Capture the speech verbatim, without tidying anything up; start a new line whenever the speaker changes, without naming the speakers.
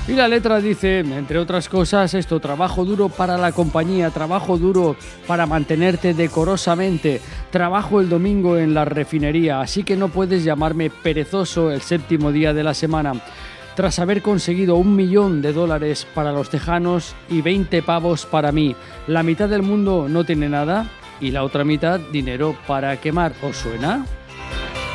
Y la letra dice, entre otras cosas, esto: trabajo duro para la compañía, trabajo duro para mantenerte decorosamente, trabajo el domingo en la refinería, así que no puedes llamarme perezoso el séptimo día de la semana. Tras haber conseguido un millón de dólares para los tejanos y veinte pavos para mí, la mitad del mundo no tiene nada y la otra mitad dinero para quemar. ¿Os suena?